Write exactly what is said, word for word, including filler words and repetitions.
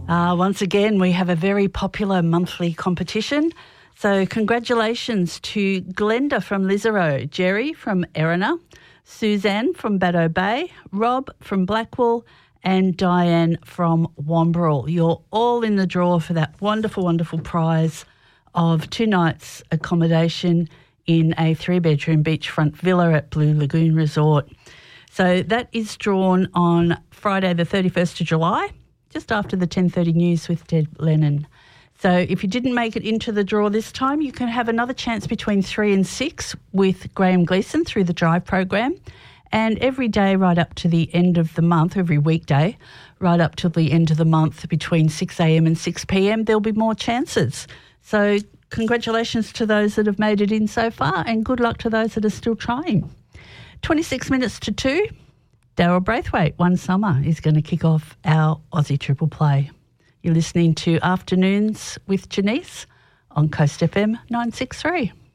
Uh, once again, we have a very popular monthly competition. So congratulations to Glenda from Lisarow, Jerry from Erina, Suzanne from Baddo Bay, Rob from Blackwell, and Diane from Wamberal. You're all in the draw for that wonderful, wonderful prize of two nights accommodation in a three-bedroom beachfront villa at Blue Lagoon Resort. So that is drawn on Friday the thirty-first of July, just after the ten thirty news with Deb Lennon. So if you didn't make it into the draw this time, you can have another chance between three and six with Graham Gleeson through the Drive program. And every day right up to the end of the month, every weekday, right up till the end of the month between six a.m. and six p.m, there'll be more chances. So congratulations to those that have made it in so far, and good luck to those that are still trying. twenty-six minutes to two, Daryl Braithwaite, One Summer, is going to kick off our Aussie Triple Play. You're listening to Afternoons with Janice on Coast F M nine six three.